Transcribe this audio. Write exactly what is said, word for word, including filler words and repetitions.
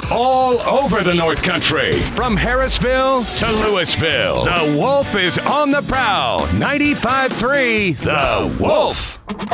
all over the North Country. From Harrisville to Louisville, the Wolf is on the prowl. ninety-five point three, The Wolf.